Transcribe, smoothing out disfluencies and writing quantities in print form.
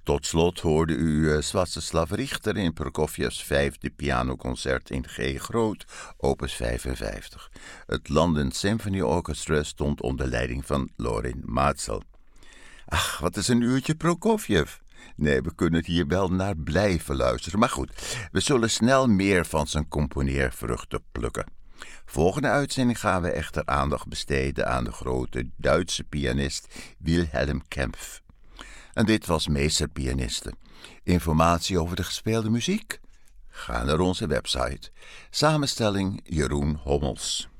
Tot slot hoorde u Swastislav Richter in Prokofjevs 5e pianoconcert in G groot, opus 55. Het London Symphony Orchestra stond onder leiding van Lorin Maazel. Ach, wat is een uurtje Prokofjev? Nee, we kunnen hier wel naar blijven luisteren. Maar goed, we zullen snel meer van zijn componeervruchten plukken. Volgende uitzending gaan we echter aandacht besteden aan de grote Duitse pianist Wilhelm Kempff. En dit was Meesterpianisten. Informatie over de gespeelde muziek? Ga naar onze website. Samenstelling Jeroen Hommels.